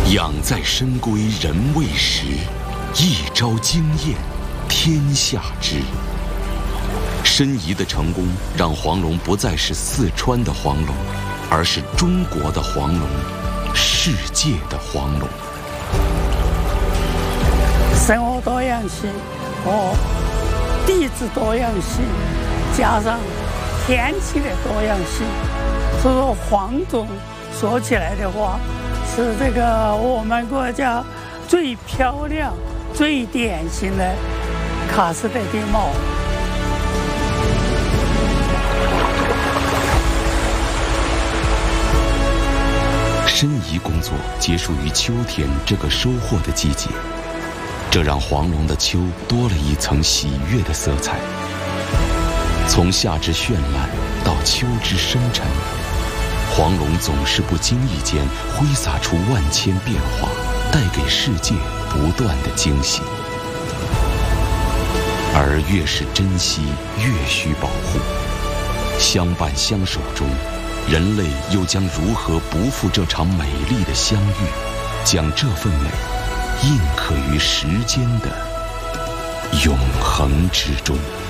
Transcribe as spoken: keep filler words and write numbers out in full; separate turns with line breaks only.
养在深闺人未识，一朝惊艳天下知。申遗的成功让黄龙不再是四川的黄龙，而是中国的黄龙，世界的黄龙。
生物多样性和地质多样性，加上天气的多样性，所以说黄种说起来的话，是这个我们国家最漂亮、最典型的喀斯特地貌。
申遗工作结束于秋天这个收获的季节，这让黄龙的秋多了一层喜悦的色彩。从夏之绚烂到秋之深沉，黄龙总是不经意间挥洒出万千变化，带给世界不断的惊喜。而越是珍惜，越需保护。相伴相守中，人类又将如何不负这场美丽的相遇，将这份美印刻于时间的永恒之中？